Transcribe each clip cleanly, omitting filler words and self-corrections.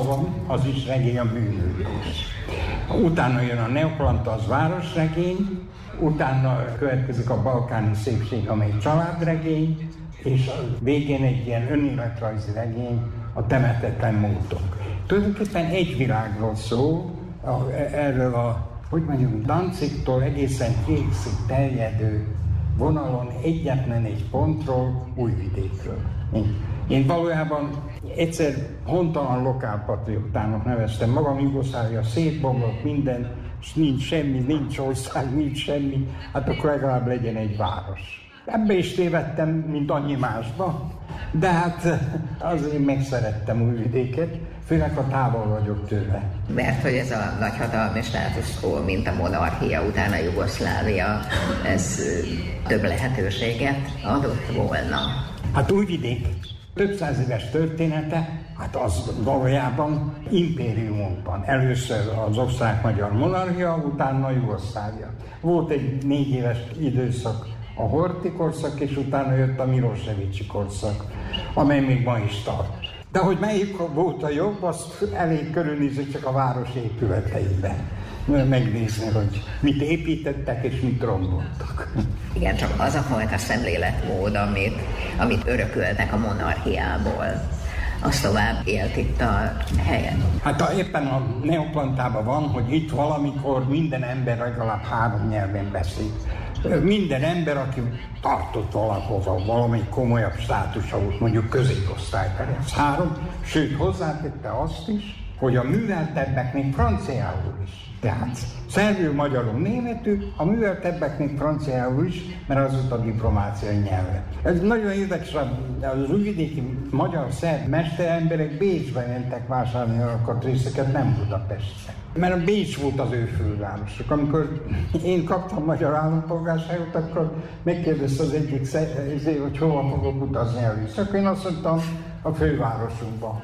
szavam, az is regény, a bűnöldés. Utána jön a Neoplanta, az városregény, utána következik a Balkáni szépség, amely családregény, és a végén egy ilyen önéletrajzi regény, a Temetetlen múltunk. Tulajdonképpen egy világról szól, erről a, hogy mondjuk, Danzigtól egészen Triexig terjedő vonalon egyetlen egy pontról, Újvidékről. Én valójában egyszer hontalan lokálpatriótának neveztem magam, Jugoszlávia szétbomlott minden, és nincs semmi, nincs ország, nincs semmi, hát akkor legalább legyen egy város. Ebbe is tévedtem, mint annyi másba, de hát azért megszerettem Újvidéket, főleg ha távol vagyok tőle. Mert hogy ez a nagyhatalmi státuszkó, mint a monarchia, utána Jugoszlávia, ez több lehetőséget adott volna? Hát Újvidék több száz éves története, hát az valójában impériumokban. Először az osztrák-magyar monarchia, utána Jugoszlávia. Volt egy 4 éves időszak, a Horthy korszak, és utána jött a Milošević korszak, amely még ma is tart. De hogy melyik volt a jobb, azt elég körülnézni csak a város épületeiben. Megnézni, hogy mit építettek és mit romboltak. Igen, csak az a fajta szemléletmód, amit örököltek a monarchiából, az tovább élt itt a helyen. Hát éppen a Neoplantában van, hogy itt valamikor minden ember legalább 3 nyelven beszél. Minden ember, aki tartott valahova, valami komolyabb státusa volt, mondjuk középosztályban, ez 3, sőt hozzátette azt is, hogy a műveltebbek még franciául is. Tehát szerbül, magyarul, németül, a műveltebbek még franciául is, mert az ott a diplomáciai nyelve. Ez nagyon érdekes, az újvidéki magyar-szerb mesteremberek Bécsbe mentek vásárolni alkatrészeket, nem Budapestre. Mert a Bécs volt az ő fővárosuk. Amikor én kaptam magyar állampolgárságot, akkor megkérdezte az egyik hogy hova fogok utazni először. Én azt mondtam, a fővárosunkban.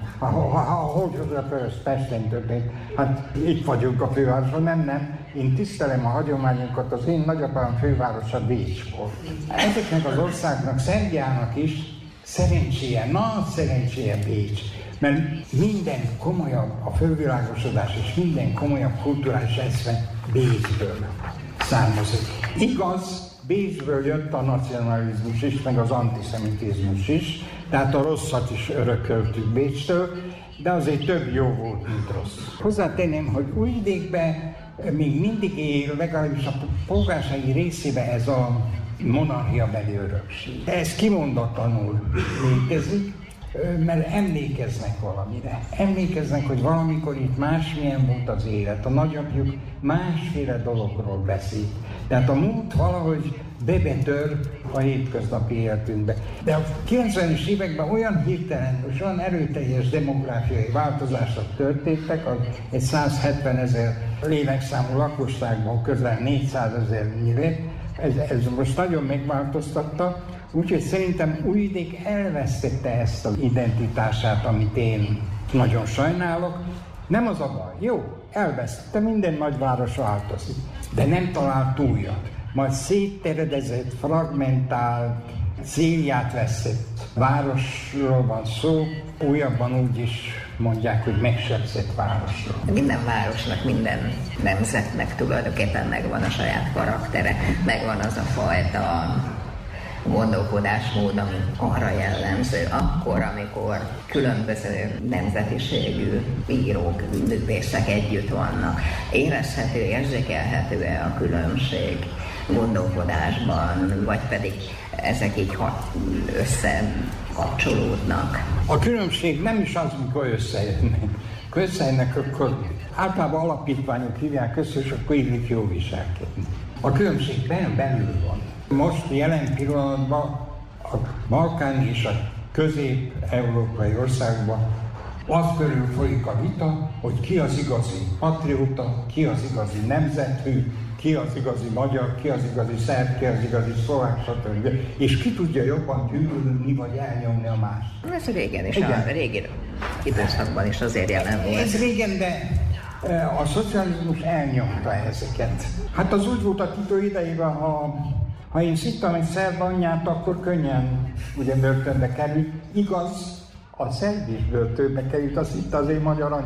Hogy ez Pesten történt? Hát itt vagyunk a fővárosban, nem. Én tisztelem a hagyományunkat, az én nagyapám fővárosa Bécs volt. Ezeknek az országnak, Szerbiának is szerencséje, nagy szerencséje Bécs. Mert minden komolyabb a fölvilágosodás és minden komolyabb kulturális eszme Bécsből származik. Igaz, Bécsből jött a nacionalizmus is, meg az antiszemitizmus is, tehát a rosszat is örököltük Bécstől, de azért több jó volt, mint rossz. Hozzátenném, hogy Újvidékben még mindig él, legalábbis a polgársági részében ez a monarchiabeli örökség. Ez kimondatlanul létezik, mert emlékeznek valamire. Emlékeznek, hogy valamikor itt másmilyen volt az élet. A nagyapjuk másféle dologról beszél. Tehát a múlt valahogy bebetör a hétköznapi életünkbe. De a 90-es években olyan hirtelen és olyan erőteljes demográfiai változások történtek, egy 170 000 lélekszámú lakosságban közel 400 000-nyire, ez most nagyon megváltoztatta, úgyhogy szerintem Újvidék elvesztette ezt az identitását, amit én nagyon sajnálok. Nem az a baj, jó, elvesztette, minden nagyváros változik, de nem talált újat. Majd szétteredezett, fragmentált, célját veszett városról van szó, újabban úgy is mondják, hogy megsebzett városról. Minden városnak, minden nemzetnek tulajdonképpen megvan a saját karaktere, megvan az a fajta gondolkodásmód, ami arra jellemző akkor, amikor különböző nemzetiségű írók, művészek együtt vannak. Érezhető, érzékelhető-e a különbség gondolkodásban, vagy pedig ezek így összekapcsolódnak? A különbség nem is az, mikor összejönnek. Ha összejönnek, akkor általában alapítványok hívják össze, és akkor illik jó viselkedni. A különbség belül van. Most jelen pillanatban a Balkán és a közép-európai országban az körül folyik a vita, hogy ki az igazi patrióta, ki az igazi nemzethű, ki az igazi magyar, ki az igazi szerb, ki az igazi szlovák, stb. És ki tudja jobban gyűlölni vagy elnyomni a más. Ez régen is, a régi időszakban is azért jelen volt. Ez régen, de a szocializmus elnyomta ezeket. Hát az úgy volt a Tito idejében, ha én szittam egy szerb anyját, akkor könnyen ugye börtönbe került. Igaz, a szerb is börtönbe került, azt hitte az én magyar anyját.